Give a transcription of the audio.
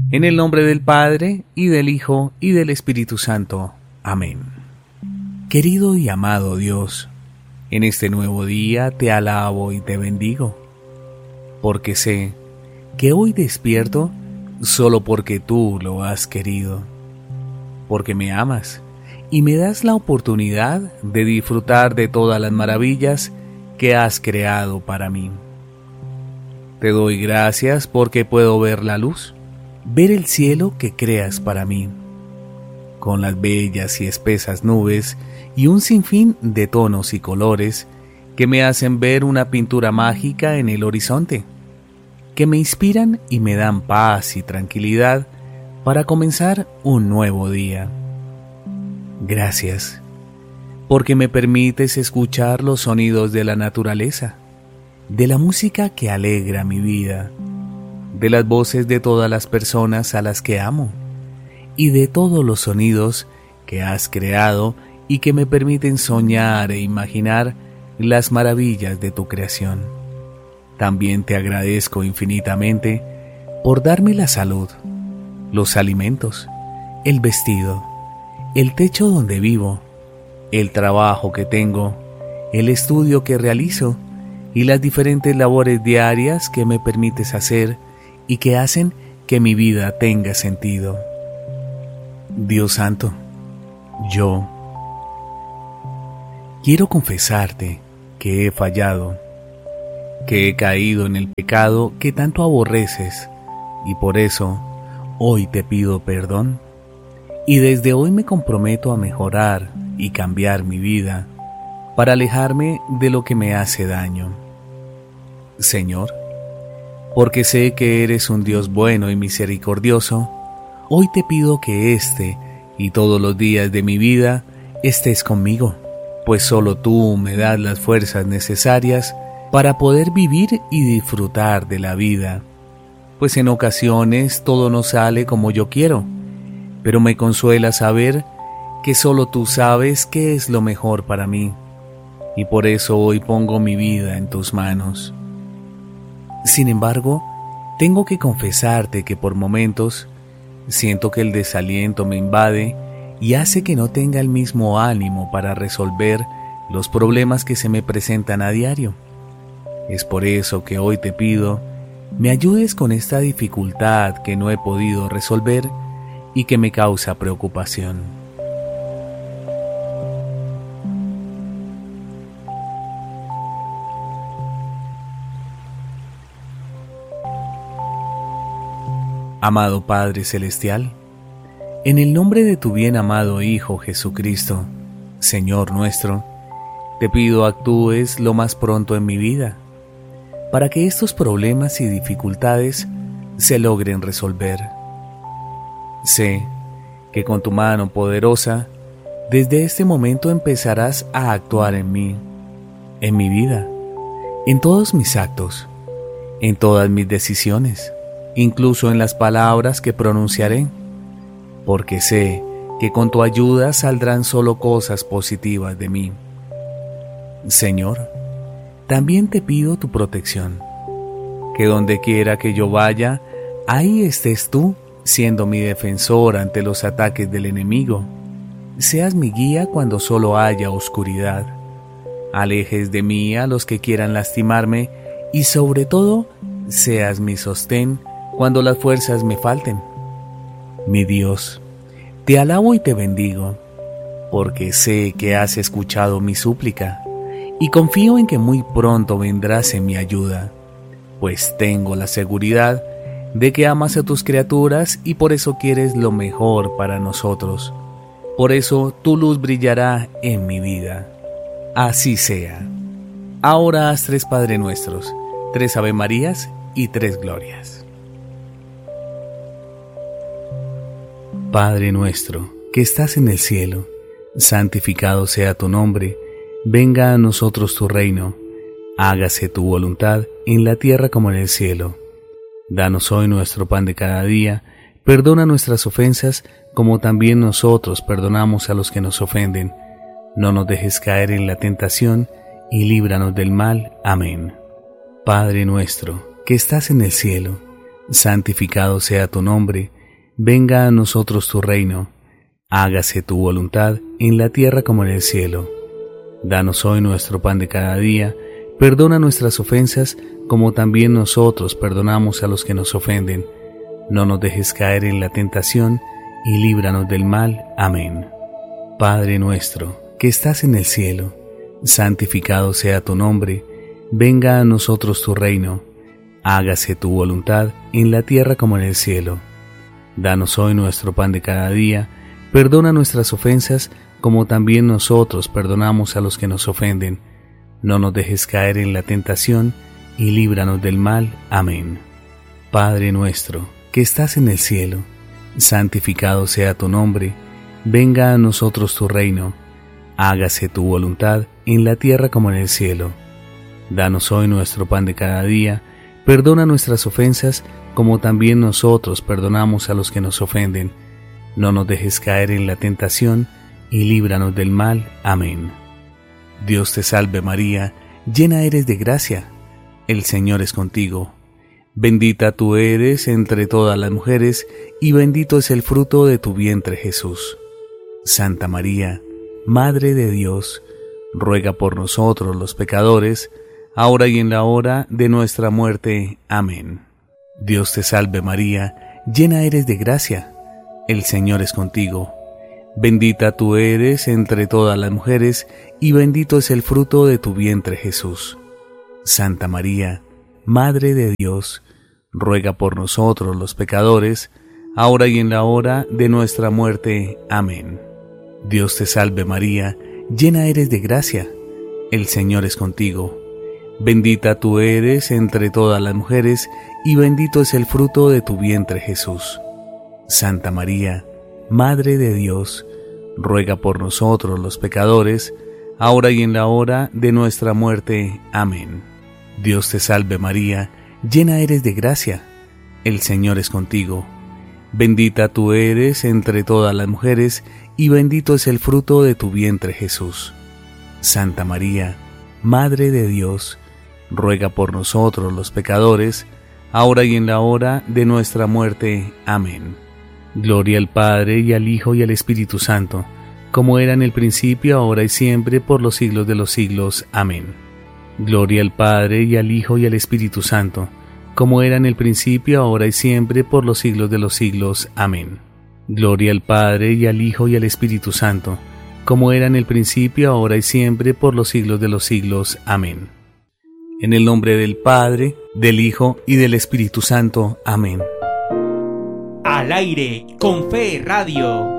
En el nombre del Padre, y del Hijo, y del Espíritu Santo. Amén. Querido y amado Dios, en este nuevo día te alabo y te bendigo, porque sé que hoy despierto solo porque tú lo has querido, porque me amas y me das la oportunidad de disfrutar de todas las maravillas que has creado para mí. Te doy gracias porque puedo ver la luz, ver el cielo que creas para mí, con las bellas y espesas nubes y un sinfín de tonos y colores que me hacen ver una pintura mágica en el horizonte, que me inspiran y me dan paz y tranquilidad para comenzar un nuevo día. Gracias, porque me permites escuchar los sonidos de la naturaleza, de la música que alegra mi vida, de las voces de todas las personas a las que amo, y de todos los sonidos que has creado y que me permiten soñar e imaginar las maravillas de tu creación. También te agradezco infinitamente por darme la salud, los alimentos, el vestido, el techo donde vivo, el trabajo que tengo, el estudio que realizo y las diferentes labores diarias que me permites hacer y que hacen que mi vida tenga sentido. Dios Santo, yo quiero confesarte que he fallado, que he caído en el pecado que tanto aborreces, y por eso hoy te pido perdón, y desde hoy me comprometo a mejorar y cambiar mi vida para alejarme de lo que me hace daño. Señor, porque sé que eres un Dios bueno y misericordioso, hoy te pido que este y todos los días de mi vida estés conmigo, pues solo tú me das las fuerzas necesarias para poder vivir y disfrutar de la vida, pues en ocasiones todo no sale como yo quiero, pero me consuela saber que solo tú sabes qué es lo mejor para mí, y por eso hoy pongo mi vida en tus manos. Sin embargo, tengo que confesarte que por momentos siento que el desaliento me invade y hace que no tenga el mismo ánimo para resolver los problemas que se me presentan a diario. Es por eso que hoy te pido me ayudes con esta dificultad que no he podido resolver y que me causa preocupación. Amado Padre Celestial, en el nombre de tu bien amado Hijo Jesucristo, Señor nuestro, te pido actúes lo más pronto en mi vida, para que estos problemas y dificultades se logren resolver. Sé que con tu mano poderosa, desde este momento empezarás a actuar en mí, en mi vida, en todos mis actos, en todas mis decisiones, incluso en las palabras que pronunciaré, porque sé que con tu ayuda saldrán solo cosas positivas de mí. Señor, también te pido tu protección, que donde quiera que yo vaya, ahí estés tú, siendo mi defensor ante los ataques del enemigo. Seas mi guía cuando solo haya oscuridad. Alejes de mí a los que quieran lastimarme y sobre todo, seas mi sostén cuando las fuerzas me falten. Mi Dios, te alabo y te bendigo, porque sé que has escuchado mi súplica, y confío en que muy pronto vendrás en mi ayuda, pues tengo la seguridad de que amas a tus criaturas y por eso quieres lo mejor para nosotros. Por eso tu luz brillará en mi vida. Así sea. Ahora haz 3 Padre Nuestros, 3 Ave Marías y 3 Glorias. Padre nuestro, que estás en el cielo, santificado sea tu nombre, venga a nosotros tu reino, hágase tu voluntad en la tierra como en el cielo. Danos hoy nuestro pan de cada día, perdona nuestras ofensas como también nosotros perdonamos a los que nos ofenden. No nos dejes caer en la tentación y líbranos del mal. Amén. Padre nuestro, que estás en el cielo, santificado sea tu nombre, Venga a nosotros tu reino. Hágase tu voluntad en la tierra como en el cielo. Danos hoy nuestro pan de cada día. Perdona nuestras ofensas como también nosotros perdonamos a los que nos ofenden. No nos dejes caer en la tentación y líbranos del mal. Amén. Padre nuestro, que estás en el cielo, santificado sea tu nombre. Venga a nosotros tu reino. Hágase tu voluntad en la tierra como en el cielo. Danos hoy nuestro pan de cada día. Perdona nuestras ofensas como también nosotros perdonamos a los que nos ofenden. No nos dejes caer en la tentación y líbranos del mal. Amén. Padre nuestro, que estás en el cielo, santificado sea tu nombre. Venga a nosotros tu reino. Hágase tu voluntad en la tierra como en el cielo. Danos hoy nuestro pan de cada día. Perdona nuestras ofensas como también nosotros perdonamos a los que nos ofenden. No nos dejes caer en la tentación y líbranos del mal. Amén. Dios te salve María, llena eres de gracia. El Señor es contigo. Bendita tú eres entre todas las mujeres, y bendito es el fruto de tu vientre Jesús. Santa María, Madre de Dios, ruega por nosotros los pecadores, ahora y en la hora de nuestra muerte. Amén. Dios te salve María, llena eres de gracia. El Señor es contigo. Bendita tú eres entre todas las mujeres, y bendito es el fruto de tu vientre Jesús. Santa María, Madre de Dios, ruega por nosotros los pecadores, ahora y en la hora de nuestra muerte. Amén. Dios te salve María, llena eres de gracia. El Señor es contigo. Bendita tú eres entre todas las mujeres, y bendito es el fruto de tu vientre Jesús. Santa María, Madre de Dios, ruega por nosotros los pecadores, ahora y en la hora de nuestra muerte. Amén. Dios te salve María, llena eres de gracia. El Señor es contigo. Bendita tú eres entre todas las mujeres, y bendito es el fruto de tu vientre Jesús. Santa María, Madre de Dios, ruega por nosotros los pecadores, ahora y en la hora de nuestra muerte. Amén. Gloria al Padre, y al Hijo, y al Espíritu Santo, como era en el principio, ahora y siempre, por los siglos de los siglos. Amén. Gloria al Padre, y al Hijo, y al Espíritu Santo, como era en el principio, ahora y siempre, por los siglos de los siglos. Amén. Gloria al Padre, y al Hijo, y al Espíritu Santo, como era en el principio, ahora y siempre, por los siglos de los siglos. Amén. En el nombre del Padre, del Hijo, y del Espíritu Santo. Amén. Al aire con Fe Radio.